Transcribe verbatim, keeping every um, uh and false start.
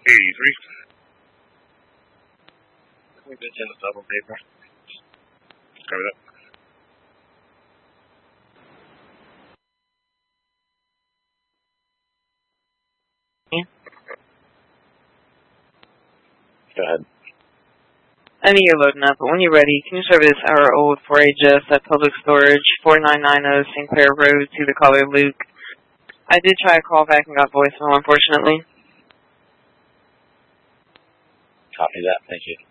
eighty-three. We've been in the double paper. Cover that. Go ahead. I know you're loading up, but when you're ready, can you service our old four H S at Public Storage, four nine nine zero Sinclair Road, to the caller Luke? I did try a call back and got voicemail, unfortunately. Copy that. Thank you.